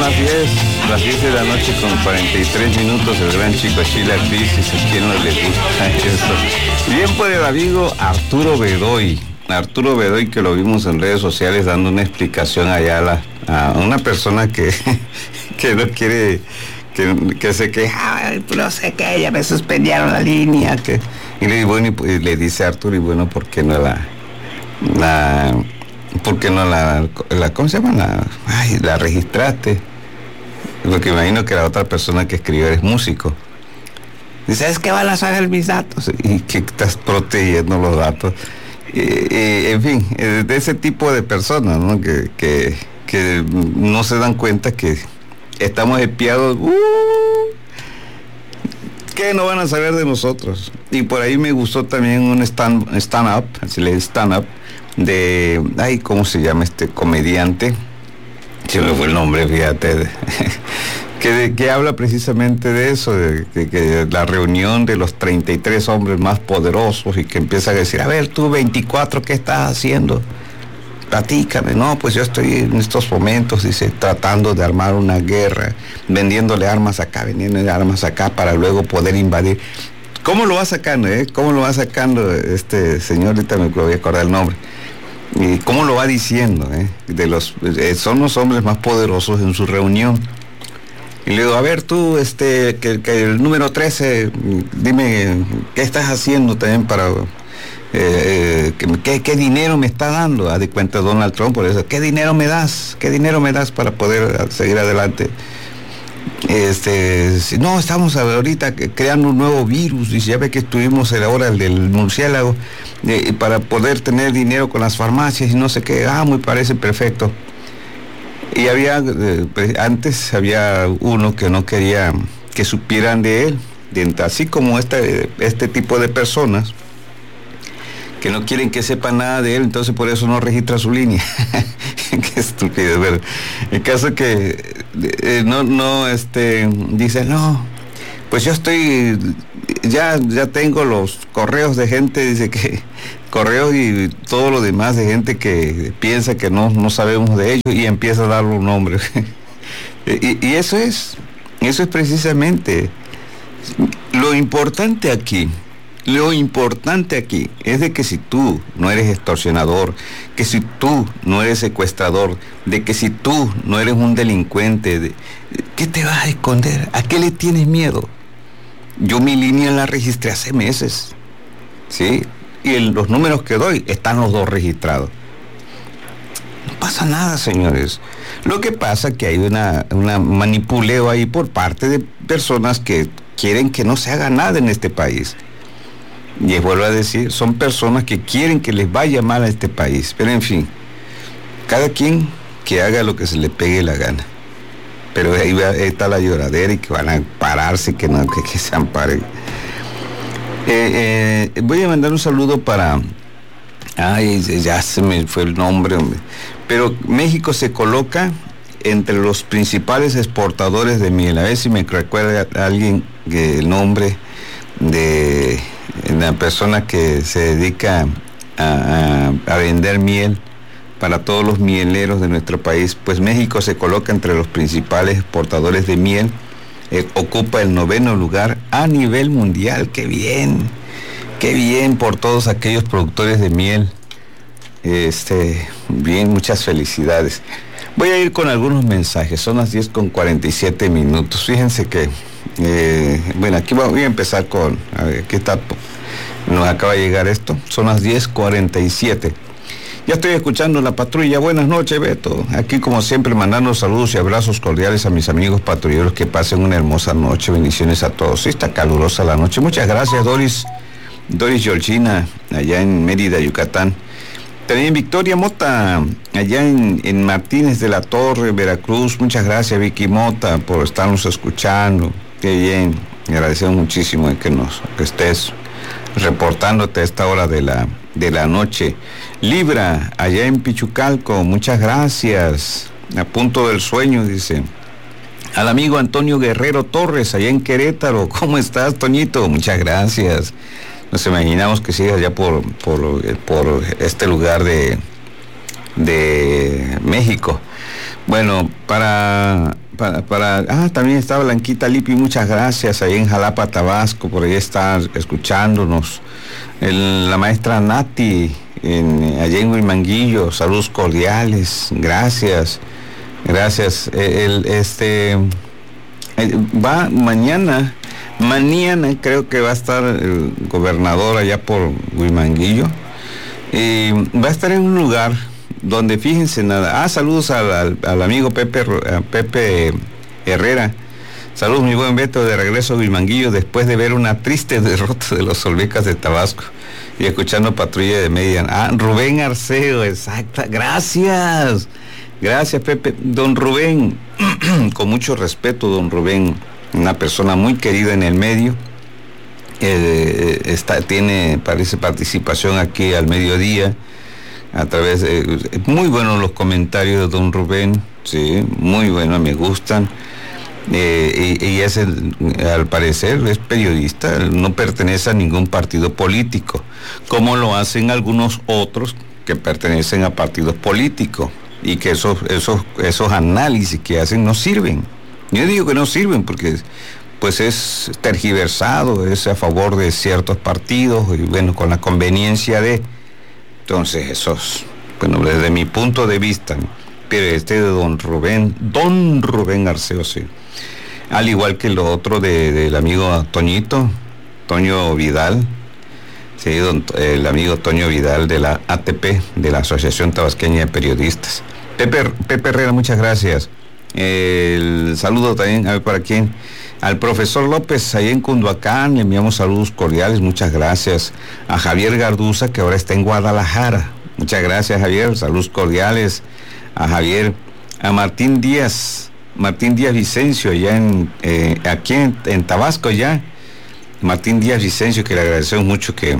las 10 de la noche con 43 minutos, el gran Chico Chila Crisis, ¿a quién no le gusta eso? Bien por el amigo Arturo Bedoy, que lo vimos en redes sociales dando una explicación allá a una persona que no quiere, que se queja, no sé qué, ya me suspendieron la línea, y le dice a Arturo, y bueno, ¿por qué no ¿cómo se llama? La registraste? Porque imagino que la otra persona que escribió es músico. Dice, es que van a saber mis datos. Y que estás protegiendo los datos. En fin, de ese tipo de personas, ¿no? Que no se dan cuenta que estamos espiados. ¿Qué no van a saber de nosotros? Y por ahí me gustó también un stand-up, así le stand-up, de, ¿cómo se llama este comediante? Se me fue el nombre, fíjate, que habla precisamente de eso, de la reunión de los 33 hombres más poderosos, y que empieza a decir, a ver, tú 24, ¿qué estás haciendo? Platícame. No, pues yo estoy en estos momentos, dice, tratando de armar una guerra, vendiéndole armas acá para luego poder invadir. ¿Cómo lo va sacando, ¿Cómo lo va sacando este señor? Ahorita me voy a acordar el nombre. ¿Y cómo lo va diciendo? Son los hombres más poderosos en su reunión. Y le digo, a ver tú, que el número 13, dime, ¿qué estás haciendo también para... ¿qué dinero me está dando? Haz de cuenta Donald Trump, por eso, ¿qué dinero me das? ¿Qué dinero me das para poder seguir adelante? No, estamos ahorita creando un nuevo virus, y ya ve que estuvimos ahora el del murciélago, para poder tener dinero con las farmacias y no sé qué. Me parece perfecto. Y antes había uno que no quería que supieran de él, así como este tipo de personas que no quieren que sepan nada de él, entonces por eso no registra su línea. Qué estúpido, pero el caso que dice, no, pues yo ya tengo los correos de gente, dice que correos y todo lo demás de gente que piensa que no sabemos de ellos, y empieza a darle un nombre. y eso es precisamente lo importante aquí. Lo importante aquí es de que si tú no eres extorsionador, que si tú no eres secuestrador, de que si tú no eres un delincuente, ¿qué te vas a esconder? ¿A qué le tienes miedo? Yo mi línea la registré hace meses, ¿sí? Y en los números que doy están los dos registrados. No pasa nada, señores. Lo que pasa es que hay una manipuleo ahí por parte de personas que quieren que no se haga nada en este país. Y vuelvo a decir, son personas que quieren que les vaya mal a este país. Pero en fin, cada quien que haga lo que se le pegue la gana. Pero ahí está la lloradera, y que van a pararse, que se amparen. Voy a mandar un saludo para... ya se me fue el nombre, hombre. Pero México se coloca entre los principales exportadores de miel. A ver si me recuerda a alguien el nombre de la persona que se dedica a vender miel para todos los mieleros de nuestro país. Pues México se coloca entre los principales exportadores de miel, ocupa el 9º lugar a nivel mundial. Qué bien por todos aquellos productores de miel. Bien, muchas felicidades. Voy a ir con algunos mensajes, son las 10:47 minutos. Fíjense que aquí voy a empezar con, a ver, ¿qué tal? Nos acaba de llegar esto, son las 10:47. Ya estoy escuchando la patrulla. Buenas noches, Beto. Aquí, como siempre, mandando saludos y abrazos cordiales a mis amigos patrulleros. Que pasen una hermosa noche. Bendiciones a todos. Sí, está calurosa la noche. Muchas gracias, Doris Georgina, allá en Mérida, Yucatán. También Victoria Mota, allá en Martínez de la Torre, Veracruz. Muchas gracias, Vicky Mota, por estarnos escuchando. Qué bien. Me agradecemos muchísimo que estés reportándote a esta hora de la noche. Libra, allá en Pichucalco, muchas gracias. A punto del sueño, dice. Al amigo Antonio Guerrero Torres, allá en Querétaro. ¿Cómo estás, Toñito? Muchas gracias. Nos imaginamos que sigas allá por este lugar de México. Bueno, para también está Blanquita Lipi, muchas gracias, ahí en Jalapa, Tabasco, por ahí está escuchándonos. La maestra Nati, allá en Huimanguillo, saludos cordiales, gracias. Va mañana creo que va a estar el gobernador allá por Huimanguillo, y va a estar en un lugar donde, fíjense nada, saludos al amigo Pepe Herrera, saludos mi buen Beto, de regreso a Huimanguillo después de ver una triste derrota de los Olmecas de Tabasco y escuchando Patrulla de Media. Rubén Arceo, exacta, gracias Pepe. Don Rubén, con mucho respeto, don Rubén, una persona muy querida en el medio, parece participación aquí al mediodía, a través de, muy buenos los comentarios de don Rubén, sí, muy buenos, me gustan, y al parecer es periodista, no pertenece a ningún partido político, como lo hacen algunos otros que pertenecen a partidos políticos, y que esos análisis que hacen no sirven. Yo digo que no sirven porque pues es tergiversado, es a favor de ciertos partidos, y bueno, con la conveniencia de... Entonces, bueno, desde mi punto de vista, pero de don Rubén Arceo, sí. Al igual que lo otro del amigo Toño Vidal, sí, el amigo Toño Vidal de la ATP, de la Asociación Tabasqueña de Periodistas. Pepe Herrera, muchas gracias. El saludo también, a ver, ¿para quién? Al profesor López, ahí en Cunduacán, le enviamos saludos cordiales, muchas gracias. A Javier Garduza, que ahora está en Guadalajara, muchas gracias, Javier, saludos cordiales a Javier. A Martín Díaz Vicencio, allá aquí en Tabasco, ya. Martín Díaz Vicencio, que le agradecemos mucho que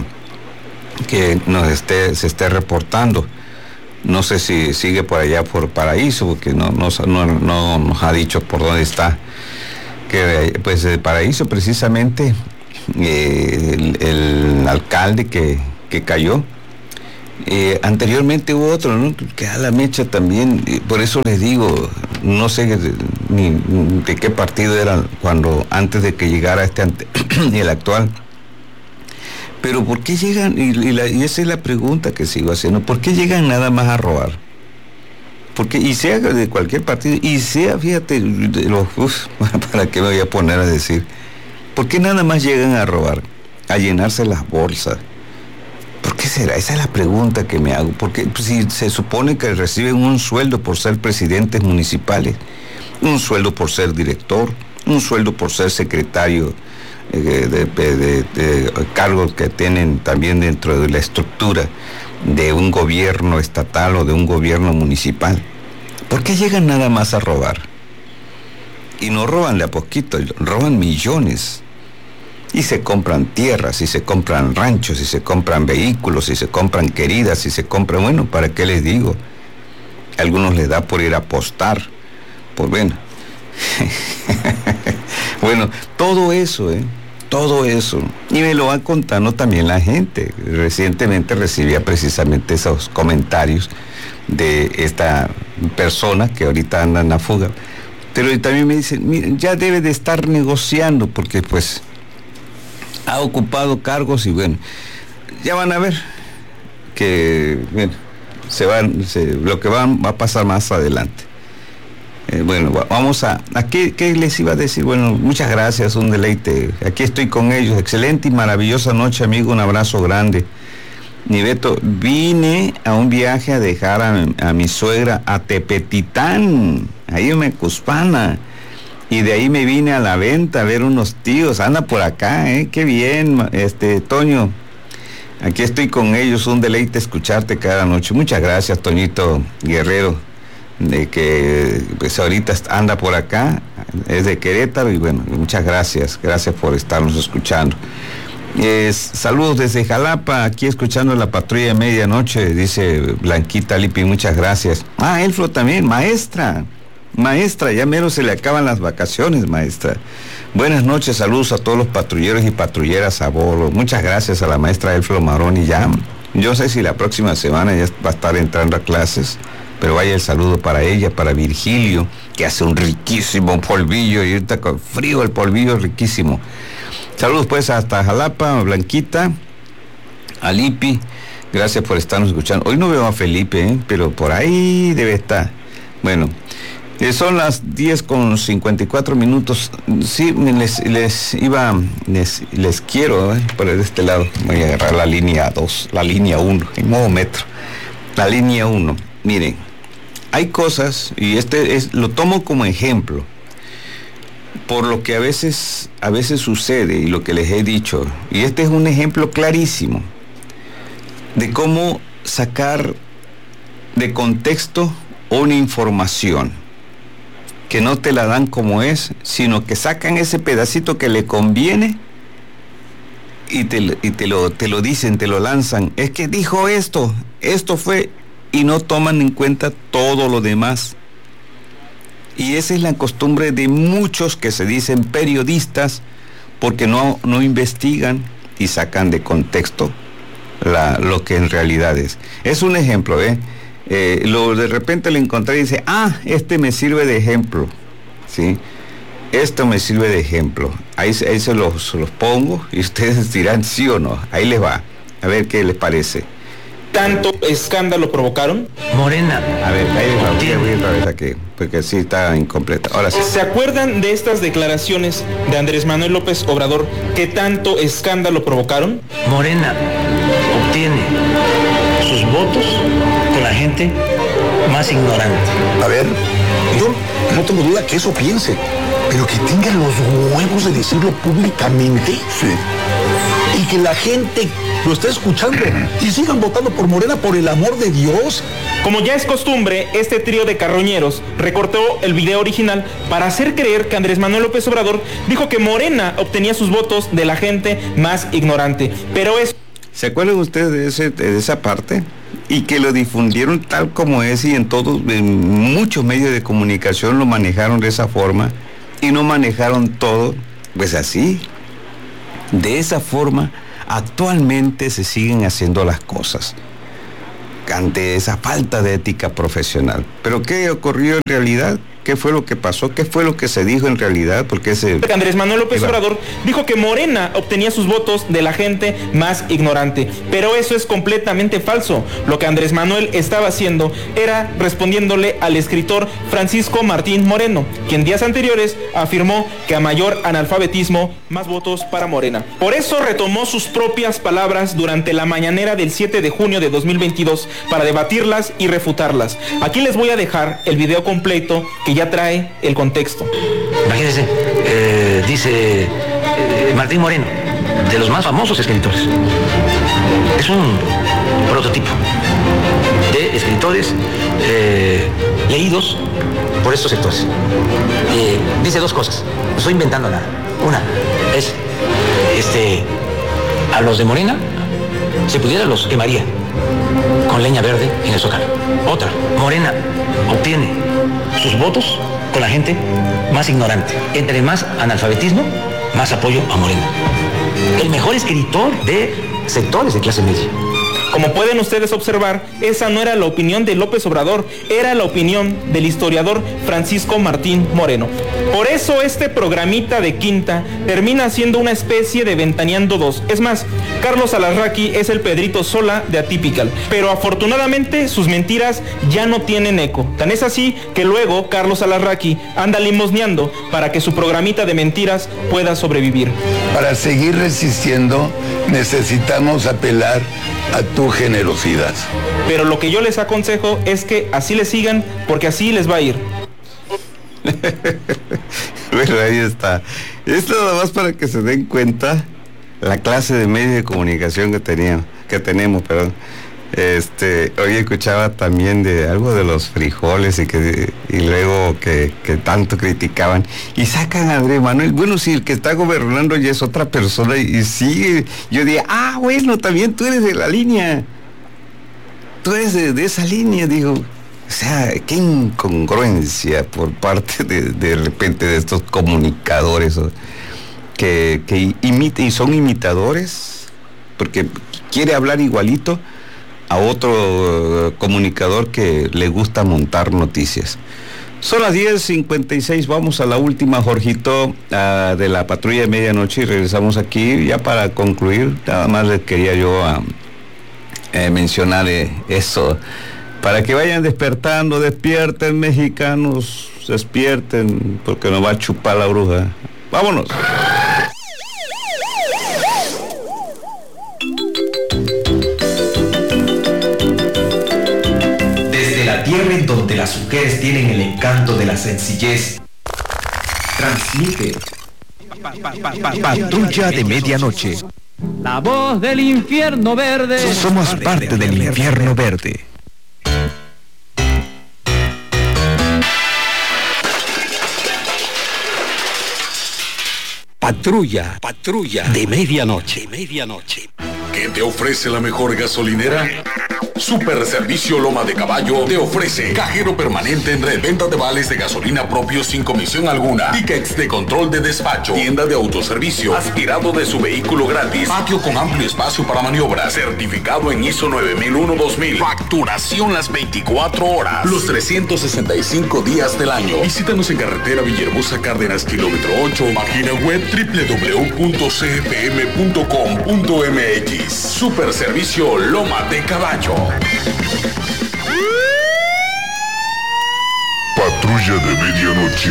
se esté reportando. No sé si sigue por allá por Paraíso, porque no nos ha dicho por dónde está. Que pues de Paraíso precisamente el alcalde que cayó, anteriormente hubo otro, ¿no?, que a la mecha también, por eso les digo, no sé ni de qué partido era antes de que llegara el actual. Pero ¿por qué llegan? Y esa es la pregunta que sigo haciendo. ¿Por qué llegan nada más a robar? Porque, y sea de cualquier partido, y sea, fíjate, ¿para qué me voy a poner a decir? ¿Por qué nada más llegan a robar? A llenarse las bolsas. ¿Por qué será? Esa es la pregunta que me hago. Porque pues, si se supone que reciben un sueldo por ser presidentes municipales, un sueldo por ser director, un sueldo por ser secretario, de cargos que tienen también dentro de la estructura de un gobierno estatal o de un gobierno municipal. ¿Por qué llegan nada más a robar? Y no roban de a poquito, roban millones. Y se compran tierras, y se compran ranchos, y se compran vehículos, y se compran queridas, y se compran, bueno, ¿para qué les digo? A algunos les da por ir a apostar, pues bueno. Bueno, todo eso, todo eso. Y me lo va contando también la gente. Recientemente recibía precisamente esos comentarios de esta persona que ahorita anda en la fuga. Pero también me dicen, miren, ya debe de estar negociando porque pues ha ocupado cargos y bueno, ya van a ver que bueno, lo que va a pasar más adelante. Bueno, vamos ¿qué les iba a decir? Bueno, muchas gracias, un deleite. Aquí estoy con ellos. Excelente y maravillosa noche, amigo. Un abrazo grande. Niveto, vine a un viaje a dejar a mi suegra a Tepetitán, ahí en Mecuspana. Y de ahí me vine a la venta a ver unos tíos. Anda por acá, qué bien, Toño. Aquí estoy con ellos, un deleite escucharte cada noche. Muchas gracias, Toñito Guerrero, de que pues ahorita anda por acá, es de Querétaro, y bueno, muchas gracias por estarnos escuchando. Saludos desde Jalapa, aquí escuchando la patrulla de medianoche, dice Blanquita Lipi, muchas gracias. Elflo también, maestra, ya mero se le acaban las vacaciones, maestra. Buenas noches, saludos a todos los patrulleros y patrulleras a bordo. Muchas gracias a la maestra Elflo Maroni. Ya, yo sé si la próxima semana ya va a estar entrando a clases. Pero vaya el saludo para ella, para Virgilio, que hace un riquísimo polvillo, y ahorita con frío el polvillo es riquísimo. Saludos pues hasta Jalapa, Blanquita, a Lipi, gracias por estarnos escuchando. Hoy no veo a Felipe, pero por ahí debe estar. Bueno, son las 10:54. Sí, les quiero, por este lado, voy a agarrar la línea 2, la línea 1, en modo metro. La línea 1, miren, hay cosas, y lo tomo como ejemplo, por lo que a veces sucede, y lo que les he dicho, y este es un ejemplo clarísimo, de cómo sacar de contexto una información, que no te la dan como es, sino que sacan ese pedacito que le conviene y te lo dicen, te lo lanzan. Es que dijo esto fue, y no toman en cuenta todo lo demás. Y esa es la costumbre de muchos que se dicen periodistas, porque no investigan y sacan de contexto lo que en realidad es. Es un ejemplo, de repente le encontré y dice, este me sirve de ejemplo, ¿sí? Esto me sirve de ejemplo. Ahí se los pongo y ustedes dirán sí o no. Ahí les va. A ver qué les parece. ¿Tanto escándalo provocaron? Morena. A ver, ahí les va. Voy otra vez aquí, porque sí está incompleta. Ahora sí. ¿Se acuerdan de estas declaraciones de Andrés Manuel López Obrador que tanto escándalo provocaron? Morena obtiene sus votos con la gente más ignorante. A ver, yo no tengo duda que eso piense, pero que tenga los huevos de decirlo públicamente. Sí. Y que la gente lo esté escuchando y sigan votando por Morena, por el amor de Dios. Como ya es costumbre, este trío de carroñeros recortó el video original para hacer creer que Andrés Manuel López Obrador dijo que Morena obtenía sus votos de la gente más ignorante. Pero eso... ¿Se acuerdan ustedes de esa parte? Y que lo difundieron tal como es, y en muchos medios de comunicación lo manejaron de esa forma, y no manejaron todo, pues así. De esa forma, actualmente se siguen haciendo las cosas, ante esa falta de ética profesional. ¿Pero qué ocurrió en realidad? ¿Qué fue lo que pasó? ¿Qué fue lo que se dijo en realidad? Porque Andrés Manuel López Obrador dijo que Morena obtenía sus votos de la gente más ignorante, pero eso es completamente falso. Lo que Andrés Manuel estaba haciendo era respondiéndole al escritor Francisco Martín Moreno, quien días anteriores afirmó que a mayor analfabetismo, más votos para Morena. Por eso retomó sus propias palabras durante la mañanera del 7 de junio de 2022 para debatirlas y refutarlas. Aquí les voy a dejar el video completo que ya trae el contexto. Imagínense, dice Martín Moreno, de los más famosos escritores. Es un prototipo de escritores leídos por estos sectores. Dice dos cosas, no estoy inventando nada. Una es, a los de Morena, si pudiera los quemaría con leña verde en el Zócalo. Otra, Morena obtiene sus votos con la gente más ignorante. Entre más analfabetismo, más apoyo a Morena. El mejor escritor de sectores de clase media. Como pueden ustedes observar, esa no era la opinión de López Obrador, era la opinión del historiador Francisco Martín Moreno. Por eso este programita de Quinta termina siendo una especie de Ventaneando 2. Es más, Carlos Alarraqui es el Pedrito Sola de Atypical, pero afortunadamente sus mentiras ya no tienen eco. Tan es así que luego Carlos Alarraqui anda limosneando para que su programita de mentiras pueda sobrevivir. Para seguir resistiendo necesitamos apelar a tu generosidad. Pero lo que yo les aconsejo es que así le sigan, porque así les va a ir. Bueno, ahí está. Esto nada más para que se den cuenta la clase de medios de comunicación que tenemos. Hoy escuchaba también de algo de los frijoles y luego que tanto criticaban y sacan a Andrés Manuel. Bueno, si el que está gobernando ya es otra persona y sigue, yo diría, bueno, también tú eres de la línea, tú eres de esa línea, digo. O sea, qué incongruencia por parte de repente de estos comunicadores que imitan y son imitadores porque quiere hablar igualito, otro comunicador que le gusta montar noticias. Son las 10:56, vamos a la última, Jorgito, de la patrulla de medianoche, y regresamos aquí ya para concluir. Nada más les quería yo mencionar eso, para que vayan despertando. Despierten, mexicanos, despierten, porque nos va a chupar la bruja. Vámonos. La tierra en donde las mujeres tienen el encanto de la sencillez, transmite Patrulla de Medianoche. La voz del infierno verde. Somos parte del infierno verde. Patrulla de medianoche. ¿Qué te ofrece la mejor gasolinera? Super Servicio Loma de Caballo te ofrece cajero permanente en reventa de vales de gasolina propios sin comisión alguna, tickets de control de despacho, tienda de autoservicio, aspirado de su vehículo gratis, patio con amplio espacio para maniobras, certificado en ISO 9001-2000, facturación las 24 horas, los 365 días del año. Visítanos en carretera Villahermosa Cárdenas, kilómetro 8, página web www.cpm.com.mx. Super Servicio Loma de Caballo. Patrulla de medianoche.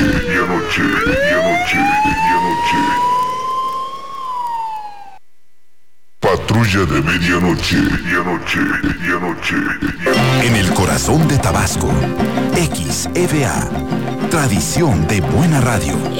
Patrulla de medianoche. En el corazón de Tabasco, XFA, tradición de buena radio.